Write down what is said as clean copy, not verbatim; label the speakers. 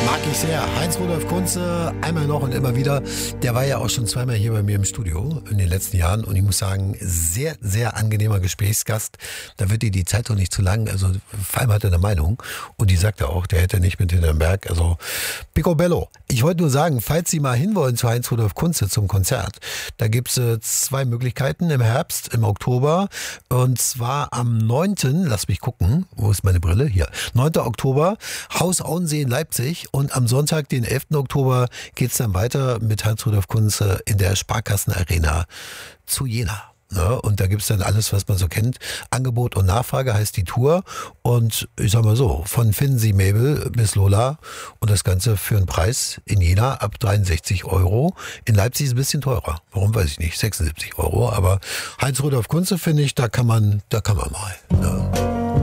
Speaker 1: Mag ich sehr. Heinz-Rudolf Kunze, einmal noch und immer wieder. Der war ja auch schon zweimal hier bei mir im Studio in den letzten Jahren. Und ich muss sagen, sehr, sehr angenehmer Gesprächsgast. Da wird dir die Zeit doch nicht zu lang. Also vor allem hat er eine Meinung. Und die sagt er auch, der hätte nicht mit hinterm Berg. Also picobello. Ich wollte nur sagen, falls Sie mal hinwollen zu Heinz-Rudolf Kunze zum Konzert, da gibt es zwei Möglichkeiten im Herbst, im Oktober. Und zwar am 9., lass mich gucken, wo ist meine Brille? Hier. 9. Oktober, Haus Auensee in Leipzig. Und am Sonntag, den 11. Oktober, geht's dann weiter mit Heinz-Rudolf Kunze in der Sparkassenarena zu Jena. Ja, und da gibt's dann alles, was man so kennt. Angebot und Nachfrage heißt die Tour. Und ich sag mal so, von Finden Sie Mabel bis Lola und das Ganze für einen Preis in Jena ab 63 Euro. In Leipzig ist es ein bisschen teurer. Warum, weiß ich nicht. 76 Euro. Aber Heinz-Rudolf Kunze, finde ich, da kann man mal. Ja.